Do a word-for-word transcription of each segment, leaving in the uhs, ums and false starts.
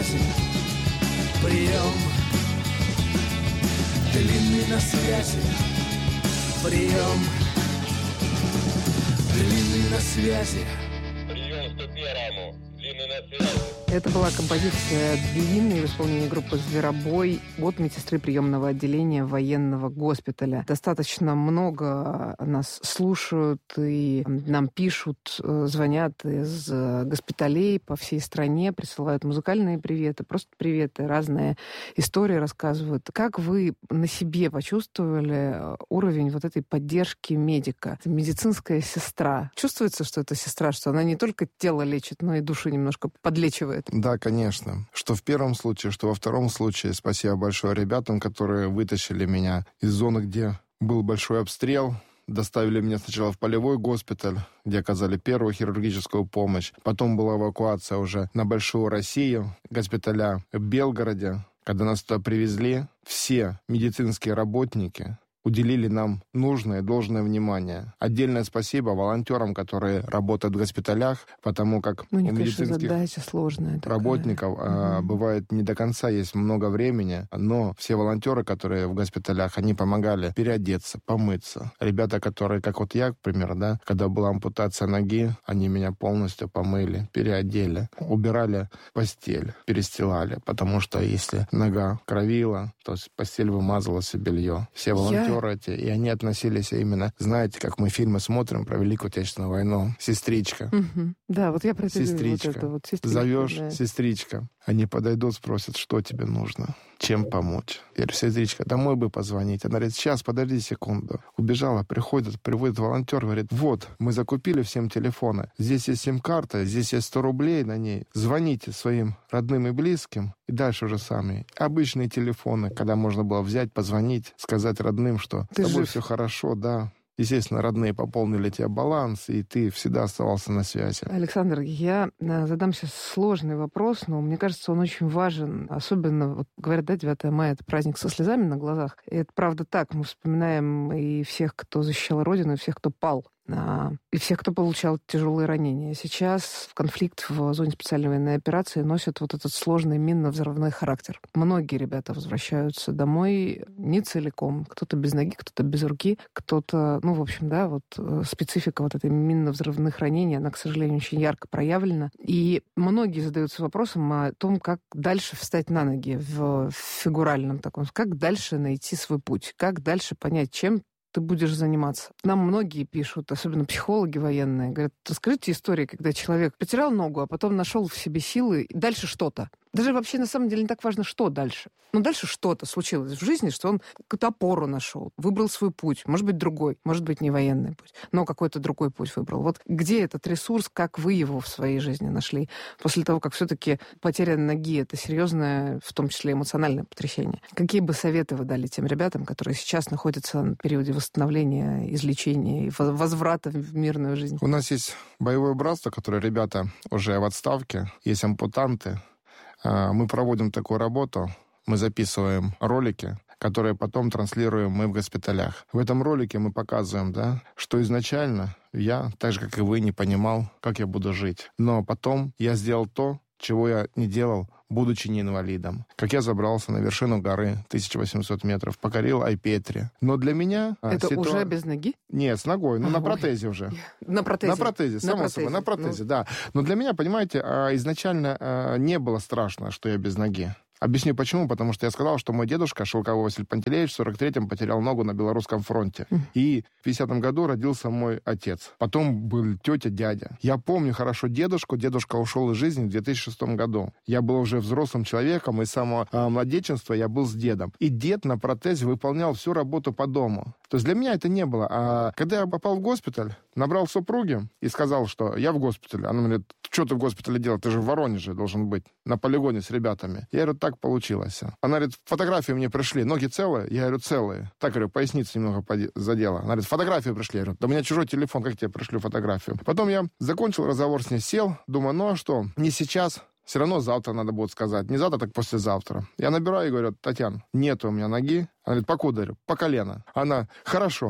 связи. Прием. Длинный на связи. Прием. Длинный на связи. Прием сто первому. Длинный на связи. Это была композиция «Длинный» в исполнении группы «Зверобой» от медсестры приемного отделения военного госпиталя. Достаточно много нас слушают и нам пишут, звонят из госпиталей по всей стране, присылают музыкальные приветы, просто приветы, разные истории рассказывают. Как вы на себе почувствовали уровень вот этой поддержки медика? Медицинская сестра. Чувствуется, что это сестра, что она не только тело лечит, но и душу немножко подлечивает? Да, конечно. Что в первом случае, что во втором случае. Спасибо большое ребятам, которые вытащили меня из зоны, где был большой обстрел. Доставили меня сначала в полевой госпиталь, где оказали первую хирургическую помощь. Потом была эвакуация уже на Большую Россию, госпиталя в Белгороде. Когда нас туда привезли, все медицинские работники уделили нам нужное, должное внимание. Отдельное спасибо волонтерам, которые работают в госпиталях, потому как ну, у конечно, медицинских задача сложная такая. работников угу. а, бывает не до конца, есть много времени, но все волонтеры, которые в госпиталях, они помогали переодеться, помыться. Ребята, которые, как вот я, к примеру, да, когда была ампутация ноги, они меня полностью помыли, переодели, убирали постель, перестилали, потому что если нога кровила, то постель вымазалась и белье. Все волонтеры Я... эти, и они относились именно, знаете, как мы фильмы смотрим про Великую Отечественную войну. Сестричка. Угу. Да, вот я про это Сестричка. Вот это вот, сестричка. Зовешь, да. сестричка. Они подойдут, спросят, что тебе нужно, чем помочь. Я говорю, сестричка, домой бы позвонить. Она говорит, сейчас, подожди секунду. Убежала, приходит, приводит волонтер, говорит, вот, мы закупили всем телефоны. Здесь есть сим-карта, здесь есть сто рублей на ней. Звоните своим родным и близким. И дальше уже сами. Обычные телефоны, когда можно было взять, позвонить, сказать родным, что Ты с тобой жив. все хорошо, да. Естественно, родные пополнили тебе баланс, и ты всегда оставался на связи. Александр, я задам сейчас сложный вопрос, но мне кажется, он очень важен. Особенно, вот говорят, да, девятое мая — это праздник со слезами на глазах. И это правда так. Мы вспоминаем и всех, кто защищал Родину, и всех, кто пал. И всех, кто получал тяжелые ранения. Сейчас в конфликт в зоне специальной военной операции носит вот этот сложный минно-взрывной характер. Многие ребята возвращаются домой не целиком. Кто-то без ноги, кто-то без руки, кто-то, ну, в общем, да, вот специфика вот этой минно-взрывных ранений, она, к сожалению, очень ярко проявлена. И многие задаются вопросом о том, как дальше встать на ноги в фигуральном таком, как дальше найти свой путь, как дальше понять, чем ты будешь заниматься. Нам многие пишут, особенно психологи военные, говорят, расскажите истории, когда человек потерял ногу, а потом нашел в себе силы, и дальше что-то. Даже вообще на самом деле не так важно, что дальше. Но дальше что-то случилось в жизни, что он какую-то опору нашел, выбрал свой путь. Может быть, другой, может быть, не военный путь, но какой-то другой путь выбрал. Вот где этот ресурс, как вы его в своей жизни нашли? После того, как все-таки потеря ноги — это серьезное, в том числе эмоциональное потрясение. Какие бы советы вы дали тем ребятам, которые сейчас находятся на периоде восстановления, излечения и возврата в мирную жизнь? У нас есть боевое братство, которое ребята уже в отставке, есть ампутанты. Мы проводим такую работу, мы записываем ролики, которые потом транслируем мы в госпиталях. В этом ролике мы показываем, да, что изначально я, так же, как и вы, не понимал, как я буду жить. Но потом я сделал то, чего я не делал, будучи не инвалидом. Как я забрался на вершину горы, тысяча восемьсот метров, покорил Айпетри. Но для меня... Это ситуа... уже без ноги? Нет, с ногой, ну, а, на ой. протезе уже. На протезе? На протезе, само на собой, на протезе, ну... да. Но для меня, понимаете, изначально не было страшно, что я без ноги. Объясню почему. Потому что я сказал, что мой дедушка, Шелковой Василий Пантелеевич, в сорок третьем потерял ногу на Белорусском фронте. Mm. И в пятидесятом году родился мой отец. Потом был тетя, дядя. Я помню хорошо дедушку. Дедушка ушел из жизни в две тысячи шестом году. Я был уже взрослым человеком, и с самого а, младенчества я был с дедом. И дед на протезе выполнял всю работу по дому. То есть для меня это не было. А когда я попал в госпиталь, набрал супруги и сказал, что я в госпитале. Она говорит, что ты в госпитале делал? Ты же в Воронеже должен быть, на полигоне с ребятами. Я говорю, так получилось. Она говорит, фотографии мне пришли. Ноги целые? Я говорю, целые. Так, говорю, поясница немного задела. Она говорит, фотографии пришли. Я говорю, да у меня чужой телефон, как тебе пришлю фотографию? Потом я закончил разговор с ней, сел, думаю, ну а что, не сейчас. Все равно завтра надо будет сказать. Не завтра, так послезавтра. Я набираю и говорю, Татьяна, нет у меня ноги. Она говорит, покуда? Говорю, по колено. Она, хорошо.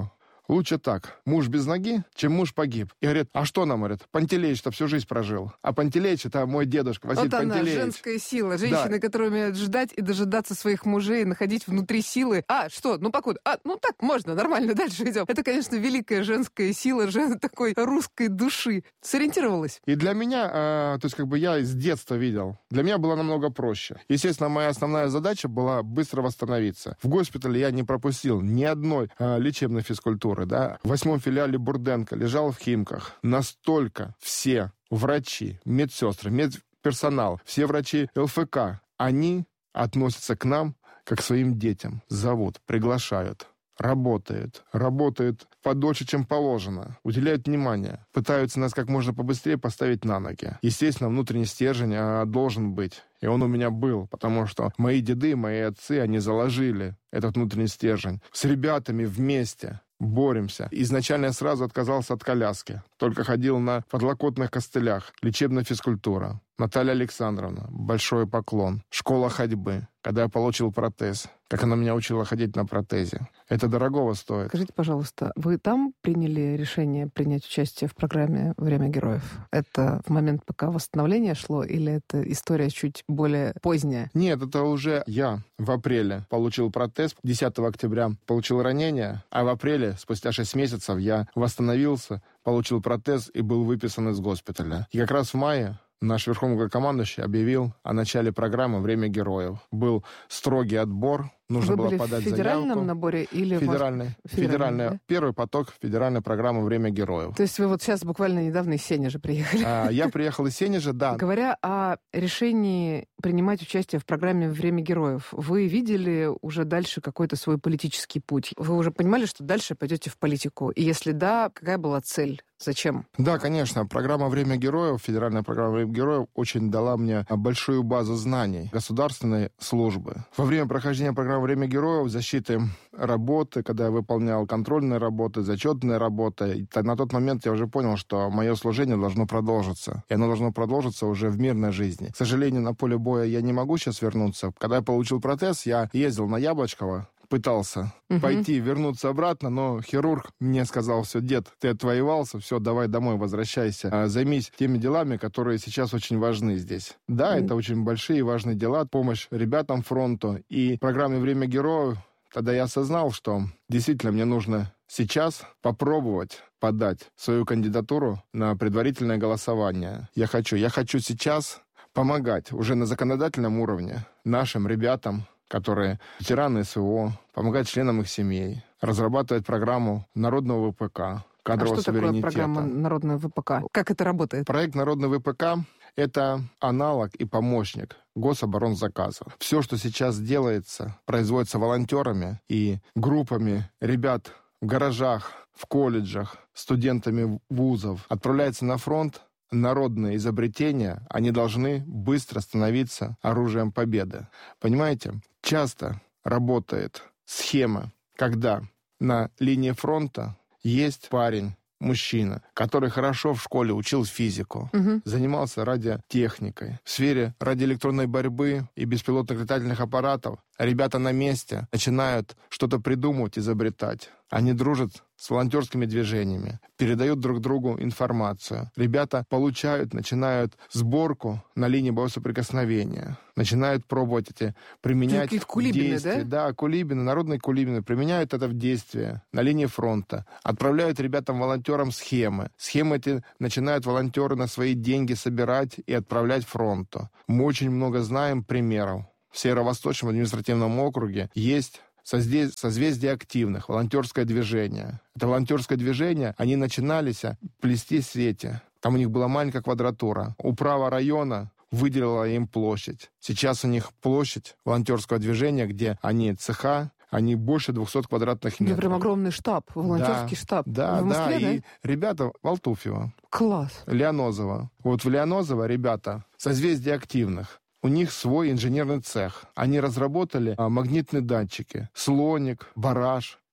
лучше так, муж без ноги, чем муж погиб. И говорит, а что нам, говорит, Пантелеич-то всю жизнь прожил. А Пантелеич — это мой дедушка, Василий вот она, Пантелеич. женская сила. Женщины, да. которые умеют ждать и дожидаться своих мужей, находить внутри силы. А, что, ну покуда? А, ну так можно, нормально, дальше идем. Это, конечно, великая женская сила, жен такой русской души. Сориентировалась? И для меня, э, то есть как бы я с детства видел, для меня было намного проще. Естественно, моя основная задача была быстро восстановиться. В госпитале я не пропустил ни одной э, лечебной физкультуры, да. В восьмом филиале Бурденко лежал в Химках. Настолько все врачи, медсестры, медперсонал, все врачи ЛФК, они относятся к нам как к своим детям. Зовут, приглашают. Работают. Работают подольше, чем положено. Уделяют внимание. Пытаются нас как можно побыстрее поставить на ноги. Естественно, внутренний стержень а, должен быть. И он у меня был. Потому что мои деды, мои отцы, они заложили этот внутренний стержень. С ребятами вместе боремся. Изначально я сразу отказался от коляски. Только ходил на подлокотных костылях. Лечебная физкультура. Наталья Александровна, большой поклон. Школа ходьбы. Когда я получил протез. Как она меня учила ходить на протезе. Это дорогого стоит. Скажите, пожалуйста, вы там приняли решение принять участие в программе «Время героев»? Это в момент, пока восстановление шло, или это история чуть более поздняя? Нет, это уже я в апреле получил протез. десятого октября получил ранение, а в апреле, спустя шесть месяцев, я восстановился, получил протез и был выписан из госпиталя. И как раз в мае наш верховный главнокомандующий объявил о начале программы «Время героев». Был строгий отбор. Нужно Вы было были подать в федеральном заявку. наборе или... Федеральный. Может, Федеральный. федеральный, да? Первый поток федеральной программы «Время героев». То есть вы вот сейчас буквально недавно из Сенежа приехали? А, я приехал из Сенежа, да. Говоря о решении принимать участие в программе «Время героев», вы видели уже дальше какой-то свой политический путь? Вы уже понимали, что дальше пойдете в политику? И если да, какая была цель? Зачем? Да, конечно. Программа «Время героев», федеральная программа «Время героев» очень дала мне большую базу знаний государственной службы. Во время прохождения программы «Время героев», защиты работы, когда я выполнял контрольные работы, зачетные работы, на тот момент я уже понял, что мое служение должно продолжиться. И оно должно продолжиться уже в мирной жизни. К сожалению, на поле боя я не могу сейчас вернуться. Когда я получил протез, я ездил на Яблочково, пытался uh-huh. пойти, вернуться обратно, но хирург мне сказал: все, дед, ты отвоевался, все, давай домой, возвращайся, а, займись теми делами, которые сейчас очень важны здесь. Да, uh-huh. это очень большие и важные дела, помощь ребятам фронту. И в программе «Время героев» тогда я осознал, что действительно мне нужно сейчас попробовать подать свою кандидатуру на предварительное голосование. Я хочу, я хочу сейчас помогать уже на законодательном уровне нашим ребятам, которые ветераны СВО, помогать членам их семей, разрабатывать программу народного ВПК, кадрового а что суверенитета. такое программа народного ВПК? Как это работает? Проект народный ВПК — это аналог и помощник гособоронзаказа. Все, что сейчас делается, производится волонтерами и группами ребят в гаражах, в колледжах, студентами вузов, отправляется на фронт. Народные изобретения, они должны быстро становиться оружием победы. Понимаете, часто работает схема, когда на линии фронта есть парень, мужчина, который хорошо в школе учил физику, угу. занимался радиотехникой. В сфере радиоэлектронной борьбы и беспилотных летательных аппаратов ребята на месте начинают что-то придумывать, изобретать. Они дружат с волонтерскими движениями, передают друг другу информацию. Ребята получают, начинают сборку на линии боевого соприкосновения, начинают пробовать эти, применять действия. Да? да, кулибины, народные кулибины, применяют это в действие на линии фронта, отправляют ребятам-волонтерам схемы. Схемы эти начинают волонтеры на свои деньги собирать и отправлять фронту. Мы очень много знаем примеров. В Северо-Восточном административном округе есть созвездие активных, волонтерское движение. Это волонтерское движение, они начинались плести сети. Там у них была маленькая квадратура. Управа района выделила им площадь. Сейчас у них площадь волонтерского движения, где они цеха, они больше двухсот квадратных метров. Это прям огромный штаб, волонтерский да, штаб. Да, в Москве, да, да, и ребята Валтуфьева. Класс. Лианозово. Вот в Лианозово ребята, созвездие активных. У них свой инженерный цех. Они разработали а, магнитные датчики. Слоник, бараж,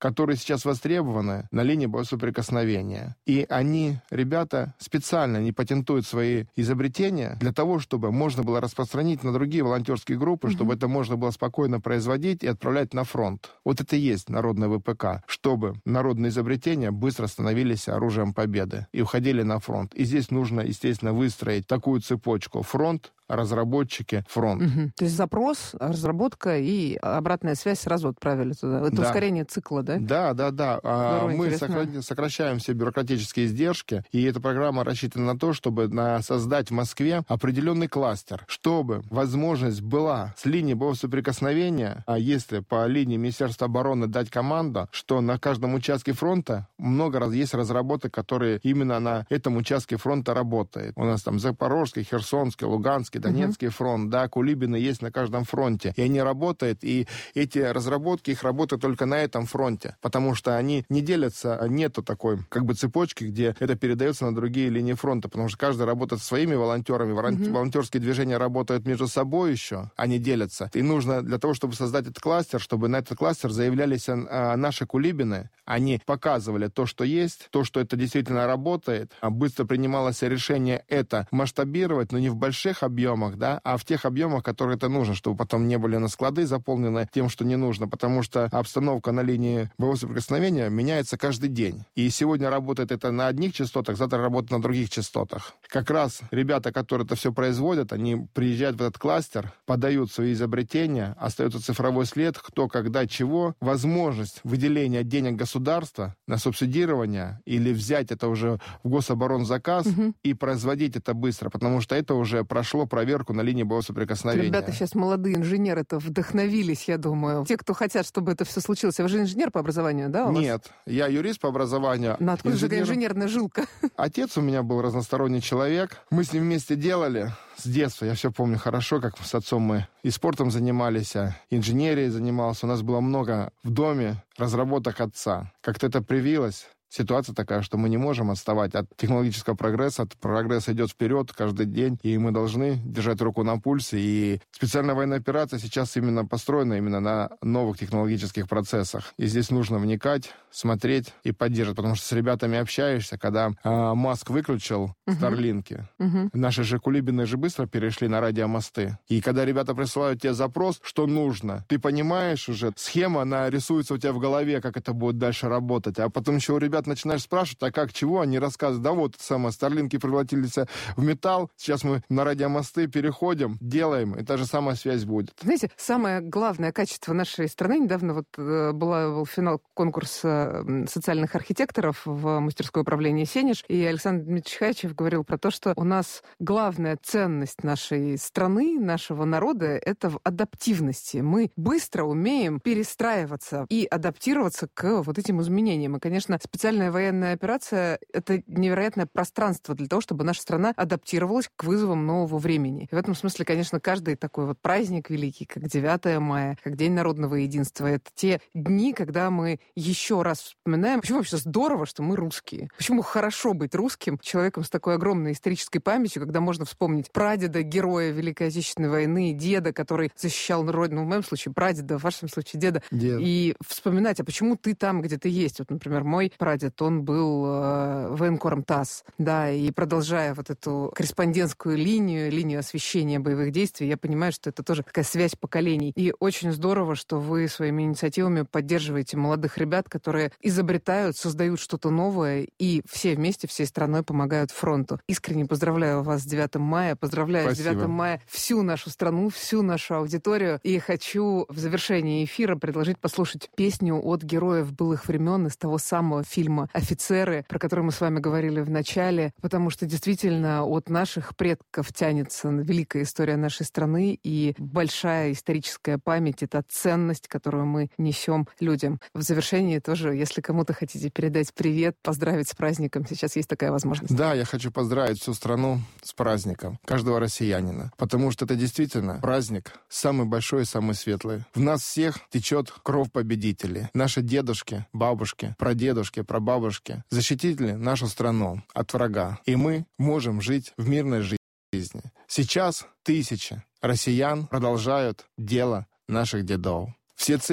которые сейчас востребованы на линии боевого соприкосновения. И они, ребята, специально не патентуют свои изобретения для того, чтобы можно было распространить на другие волонтерские группы, mm-hmm. чтобы это можно было спокойно производить и отправлять на фронт. Вот это и есть народное ВПК, чтобы народные изобретения быстро становились оружием победы и уходили на фронт. И здесь нужно, естественно, выстроить такую цепочку. Фронт, разработчики, фронт. Угу. То есть запрос, разработка и обратная связь сразу отправили туда. Это да. ускорение цикла, да? Да, да, да. А мы сокра... сокращаем все бюрократические издержки, и эта программа рассчитана на то, чтобы на... создать в Москве определенный кластер, чтобы возможность была с линии боевого соприкосновения, а если по линии Министерства обороны дать команду, что на каждом участке фронта много раз есть разработок, которые именно на этом участке фронта работают. У нас там Запорожский, Херсонский, Луганский, Донецкий uh-huh. фронт, да, кулибины есть на каждом фронте. И они работают, и эти разработки, их работают только на этом фронте, потому что они не делятся, нету такой как бы цепочки, где это передается на другие линии фронта, потому что каждый работает со своими волонтерами, uh-huh. волонтерские движения работают между собой еще, они делятся. И нужно для того, чтобы создать этот кластер, чтобы на этот кластер заявлялись а, наши кулибины, они показывали то, что есть, то, что это действительно работает, а быстро принималось решение это масштабировать, но не в больших объемах, да, а в тех объемах, которые это нужно, чтобы потом не были на склады заполнены тем, что не нужно, потому что обстановка на линии боевого соприкосновения меняется каждый день. И сегодня работает это на одних частотах, завтра работает на других частотах. Как раз ребята, которые это все производят, они приезжают в этот кластер, подают свои изобретения, остается цифровой след, кто, когда, чего, возможность выделения денег государства на субсидирование или взять это уже в гособоронзаказ угу. и производить это быстро, потому что это уже прошло проверку на линии боевого соприкосновения. Ребята сейчас молодые инженеры-то вдохновились, я думаю. Те, кто хотят, чтобы это все случилось. А вы же инженер по образованию, да, у вас? Нет, я юрист по образованию. Но откуда инженер... же инженерная жилка? Отец у меня был разносторонний человек. Мы с ним вместе делали с детства. Я все помню хорошо, как с отцом мы и спортом занимались, и инженерией занимался. У нас было много в доме разработок отца. Как-то это привилось. Ситуация такая, что мы не можем отставать от технологического прогресса. Прогресс идет вперед каждый день, и мы должны держать руку на пульсе. И специальная военная операция сейчас именно построена именно на новых технологических процессах. И здесь нужно вникать, смотреть и поддерживать, потому что с ребятами общаешься, когда э, Маск выключил uh-huh. Старлинки, uh-huh. наши же кулибины же быстро перешли на радиомосты. И когда ребята присылают тебе запрос, что нужно, ты понимаешь уже, схема, она рисуется у тебя в голове, как это будет дальше работать. А потом еще у ребят начинаешь спрашивать, а как, чего, они рассказывают, да вот, самое, Старлинки превратились в металл, сейчас мы на радиомосты переходим, делаем, и та же самая связь будет. Знаете, самое главное качество нашей страны, недавно вот была, был финал конкурса социальных архитекторов в мастерское управление «Сенеж», и Александр Дмитриевич Хайчев говорил про то, что у нас главная ценность нашей страны, нашего народа, это в адаптивности. Мы быстро умеем перестраиваться и адаптироваться к вот этим изменениям. И, конечно, специально Специальная военная операция — это невероятное пространство для того, чтобы наша страна адаптировалась к вызовам нового времени. И в этом смысле, конечно, каждый такой вот праздник великий, как девятое мая, как День народного единства, это те дни, когда мы еще раз вспоминаем, почему вообще здорово, что мы русские. Почему хорошо быть русским, человеком с такой огромной исторической памятью, когда можно вспомнить прадеда, героя Великой Отечественной войны, деда, который защищал родину, в моем случае прадеда, в вашем случае деда, Дед. И вспоминать, а почему ты там, где ты есть. Вот, например, мой прадед, он был э, военкором ТАСС, да, и продолжая вот эту корреспондентскую линию, линию освещения боевых действий, я понимаю, что это тоже такая связь поколений. И очень здорово, что вы своими инициативами поддерживаете молодых ребят, которые изобретают, создают что-то новое, и все вместе, всей страной помогают фронту. Искренне поздравляю вас с девятым мая, поздравляю Спасибо. С девятым мая всю нашу страну, всю нашу аудиторию, и хочу в завершении эфира предложить послушать песню от героев былых времен из того самого фильма «Офицеры», про который мы с вами говорили в начале, потому что действительно от наших предков тянется великая история нашей страны, и большая историческая память — это ценность, которую мы несем людям. В завершении тоже, если кому-то хотите передать привет, поздравить с праздником, сейчас есть такая возможность. Да, я хочу поздравить всю страну с праздником, каждого россиянина, потому что это действительно праздник самый большой и самый светлый. В нас всех течет кровь победителей. Наши дедушки, бабушки, прадедушки, прабабушки защитили нашу страну от врага, и мы можем жить в мирной жизни. Сейчас тысячи россиян продолжают дело наших дедов. Все цели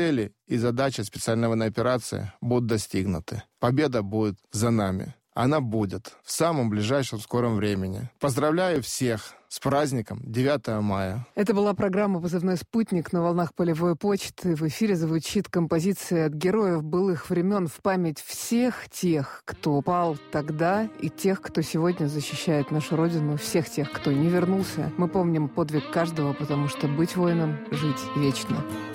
и задача специальной военной операции будут достигнуты. Победа будет за нами. Она будет в самом ближайшем скором времени. Поздравляю всех с праздником девятого мая. Это была программа «Позывной спутник» на волнах полевой почты. В эфире звучит композиция от героев былых времен в память всех тех, кто пал тогда, и тех, кто сегодня защищает нашу Родину, всех тех, кто не вернулся. Мы помним подвиг каждого, потому что быть воином — жить вечно.